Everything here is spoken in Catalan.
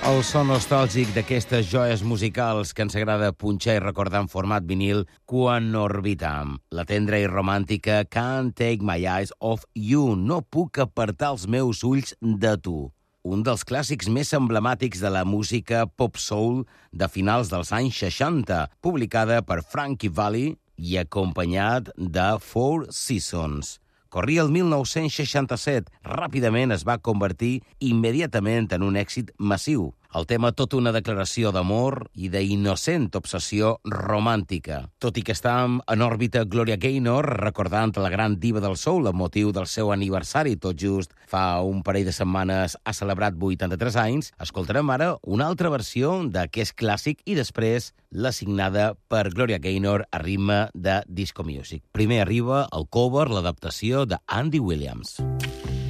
El so nostàlgic d'aquestes joies musicals que ens agrada punxar i recordar en format vinil quan orbitam. La tendra i romàntica Can't Take My Eyes Off You, no puc apartar els meus ulls de tu. Un dels clàssics més emblemàtics de la música pop-soul de finals dels anys 60, publicada per Frankie Valli i acompanyat de Four Seasons. Corria el 1967. Ràpidament es va convertir immediatament en un èxit massiu. El tema tot una declaració d'amor i d'innocent obsessió romàntica. Tot i que està en òrbita Gloria Gaynor, recordant la gran diva del soul amb motiu del seu aniversari, tot just fa un parell de setmanes ha celebrat 83 anys, escoltarem ara una altra versió d'aquest clàssic i després la signada per Gloria Gaynor a ritme de disco music. Primer arriba el cover, l'adaptació de Andy Williams.